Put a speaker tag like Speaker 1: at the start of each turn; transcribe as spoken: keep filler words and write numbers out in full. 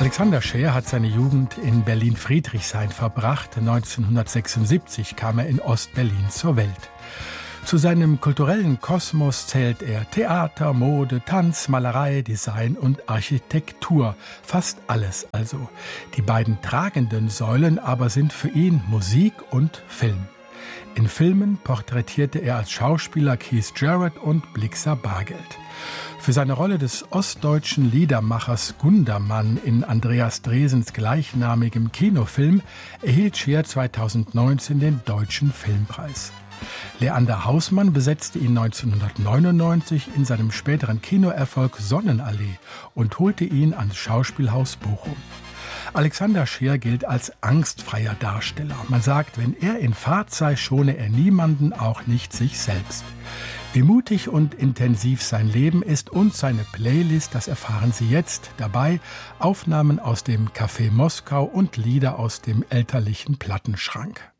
Speaker 1: Alexander Scheer hat seine Jugend in Berlin-Friedrichshain verbracht. neunzehnhundertsechsundsiebzig kam er in Ost-Berlin zur Welt. Zu seinem kulturellen Kosmos zählt er Theater, Mode, Tanz, Malerei, Design und Architektur. Fast alles also. Die beiden tragenden Säulen aber sind für ihn Musik und Film. In Filmen porträtierte er als Schauspieler Keith Jarrett und Blixa Bargeld. Für seine Rolle des ostdeutschen Liedermachers Gundermann in Andreas Dresens gleichnamigem Kinofilm erhielt Scheer zweitausendneunzehn den Deutschen Filmpreis. Leander Hausmann besetzte ihn neunzehnhundertneunundneunzig in seinem späteren Kinoerfolg Sonnenallee und holte ihn ans Schauspielhaus Bochum. Alexander Scheer gilt als angstfreier Darsteller. Man sagt, wenn er in Fahrt sei, schone er niemanden, auch nicht sich selbst. Wie mutig und intensiv sein Leben ist und seine Playlist, das erfahren Sie jetzt. Dabei Aufnahmen aus dem Café Moskau und Lieder aus dem elterlichen Plattenschrank.